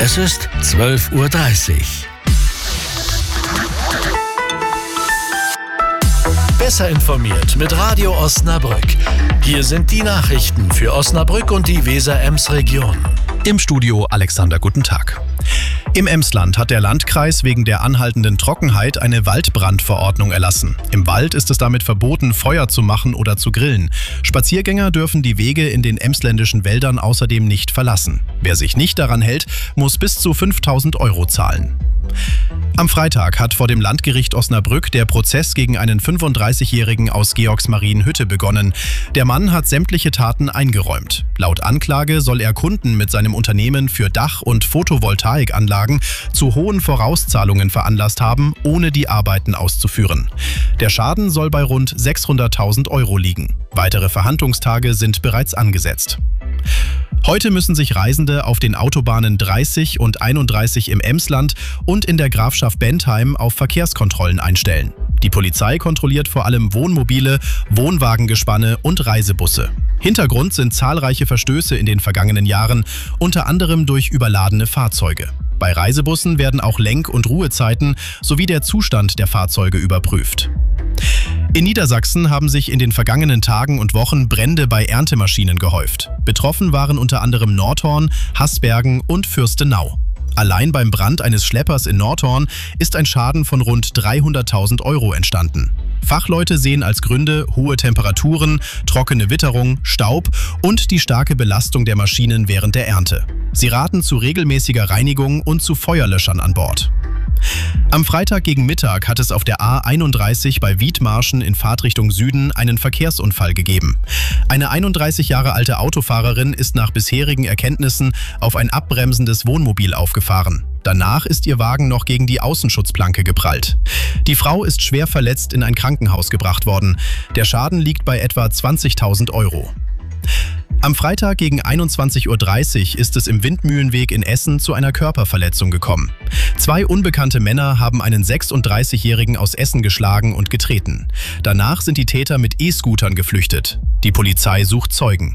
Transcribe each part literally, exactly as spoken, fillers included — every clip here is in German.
Es ist zwölf Uhr dreißig. Besser informiert mit Radio Osnabrück. Hier sind die Nachrichten für Osnabrück und die Weser-Ems-Region. Im Studio Alexander, guten Tag. Im Emsland hat der Landkreis wegen der anhaltenden Trockenheit eine Waldbrandverordnung erlassen. Im Wald ist es damit verboten, Feuer zu machen oder zu grillen. Spaziergänger dürfen die Wege in den emsländischen Wäldern außerdem nicht verlassen. Wer sich nicht daran hält, muss bis zu fünftausend Euro zahlen. Am Freitag hat vor dem Landgericht Osnabrück der Prozess gegen einen fünfunddreißigjährigen aus Georgsmarienhütte begonnen. Der Mann hat sämtliche Taten eingeräumt. Laut Anklage soll er Kunden mit seinem Unternehmen für Dach- und Photovoltaikanlagen zu hohen Vorauszahlungen veranlasst haben, ohne die Arbeiten auszuführen. Der Schaden soll bei rund sechshunderttausend Euro liegen. Weitere Verhandlungstage sind bereits angesetzt. Heute müssen sich Reisende auf den Autobahnen dreißig und einunddreißig im Emsland und in der Grafschaft Bentheim auf Verkehrskontrollen einstellen. Die Polizei kontrolliert vor allem Wohnmobile, Wohnwagengespanne und Reisebusse. Hintergrund sind zahlreiche Verstöße in den vergangenen Jahren, unter anderem durch überladene Fahrzeuge. Bei Reisebussen werden auch Lenk- und Ruhezeiten sowie der Zustand der Fahrzeuge überprüft. In Niedersachsen haben sich in den vergangenen Tagen und Wochen Brände bei Erntemaschinen gehäuft. Betroffen waren unter anderem Nordhorn, Haßbergen und Fürstenau. Allein beim Brand eines Schleppers in Nordhorn ist ein Schaden von rund dreihunderttausend Euro entstanden. Fachleute sehen als Gründe hohe Temperaturen, trockene Witterung, Staub und die starke Belastung der Maschinen während der Ernte. Sie raten zu regelmäßiger Reinigung und zu Feuerlöschern an Bord. Am Freitag gegen Mittag hat es auf der A einunddreißig bei Wiedmarschen in Fahrtrichtung Süden einen Verkehrsunfall gegeben. Eine einunddreißig Jahre alte Autofahrerin ist nach bisherigen Erkenntnissen auf ein abbremsendes Wohnmobil aufgefahren. Danach ist ihr Wagen noch gegen die Außenschutzplanke geprallt. Die Frau ist schwer verletzt in ein Krankenhaus gebracht worden. Der Schaden liegt bei etwa zwanzigtausend Euro. Am Freitag gegen einundzwanzig Uhr dreißig ist es im Windmühlenweg in Essen zu einer Körperverletzung gekommen. Zwei unbekannte Männer haben einen sechsunddreißigjährigen aus Essen geschlagen und getreten. Danach sind die Täter mit E-Scootern geflüchtet. Die Polizei sucht Zeugen.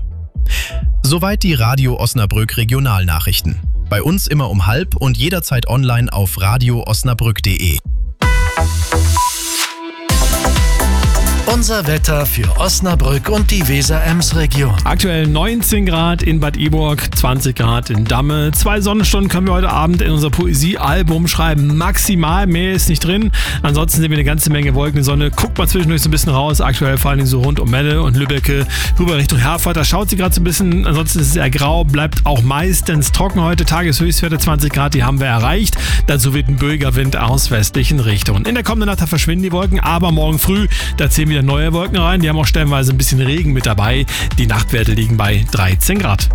Soweit die Radio Osnabrück Regionalnachrichten. Bei uns immer um halb und jederzeit online auf radio osnabrück punkt de. Unser Wetter für Osnabrück und die Weser-Ems-Region. Aktuell neunzehn Grad in Bad Iburg, zwanzig Grad in Damme. Zwei Sonnenstunden können wir heute Abend in unser Poesiealbum schreiben. Maximal, mehr ist nicht drin. Ansonsten sehen wir eine ganze Menge Wolken und Sonne. Guckt mal zwischendurch so ein bisschen raus. Aktuell vor allen Dingen so rund um Melle und Lübbecke rüber Richtung Herford. Da schaut sie gerade so ein bisschen. Ansonsten ist es eher grau. Bleibt auch meistens trocken heute. Tageshöchstwerte zwanzig Grad, die haben wir erreicht. Dazu wird ein böiger Wind aus westlichen Richtungen. In der kommenden Nacht verschwinden die Wolken, aber morgen früh, da ziehen wieder neue Wolken rein. Die haben auch stellenweise ein bisschen Regen mit dabei. Die Nachtwerte liegen bei dreizehn Grad.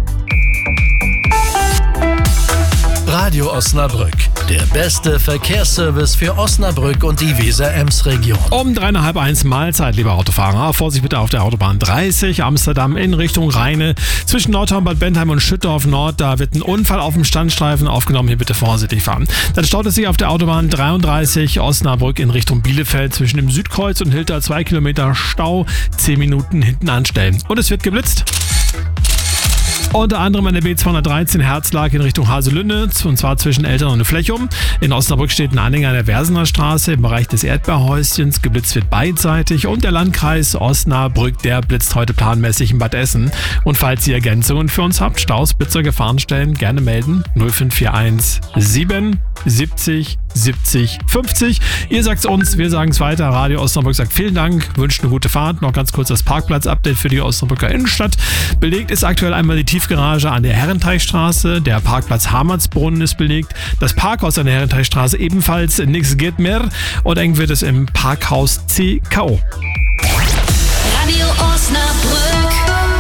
Radio Osnabrück, der beste Verkehrsservice für Osnabrück und die Weser-Ems-Region. Um drei nach halb eins Mahlzeit, lieber Autofahrer. Vorsicht bitte auf der Autobahn dreißig, Amsterdam in Richtung Rheine. Zwischen Nordhorn, Bad Bentheim und Schüttorf Nord, da wird ein Unfall auf dem Standstreifen aufgenommen. Hier bitte vorsichtig fahren. Dann staut es sich auf der Autobahn dreiunddreißig, Osnabrück in Richtung Bielefeld. Zwischen dem Südkreuz und Hilter zwei Kilometer Stau, zehn Minuten hinten anstellen. Und es wird geblitzt. Unter anderem an der B zweihundertdreizehn Herzlag in Richtung Haselünne, und zwar zwischen Eltern und Flechum. In Osnabrück steht ein Anhänger an der Versener Straße im Bereich des Erdbeerhäuschens. Geblitzt wird beidseitig und der Landkreis Osnabrück, der blitzt heute planmäßig in Bad Essen. Und falls ihr Ergänzungen für uns habt, Staus, Blitzer, Gefahrenstellen, gerne melden. null fünf vier eins sieben siebzig siebzig fünfzig. Ihr sagt's uns, wir sagen es weiter. Radio Osnabrück sagt vielen Dank, wünscht eine gute Fahrt. Noch ganz kurz das Parkplatz-Update für die Osnabrücker Innenstadt. Belegt ist aktuell einmal die Tiefgarage an der Herrenteichstraße. Der Parkplatz Hamertsbrunnen ist belegt. Das Parkhaus an der Herrenteichstraße ebenfalls. Nichts geht mehr. Und eng wird es im Parkhaus C K O. Radio Osnabrück.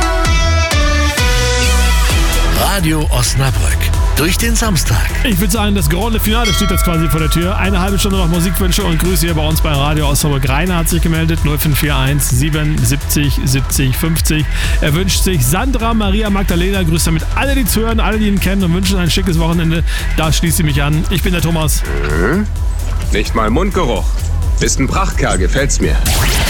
Radio Osnabrück. Durch den Samstag. Ich würde sagen, das Grande Finale steht jetzt quasi vor der Tür. Eine halbe Stunde noch Musikwünsche und Grüße hier bei uns bei Radio Osnabrück. Rainer hat sich gemeldet, null fünf vier eins sieben siebzig siebzig fünfzig. Er wünscht sich Sandra, Maria, Magdalena. Grüßt damit alle, die zuhören, alle, die ihn kennen und wünschen ein schickes Wochenende. Da schließe ich mich an. Ich bin der Thomas. Mhm. Nicht mal Mundgeruch. Bist ein Prachtkerl, gefällt's mir.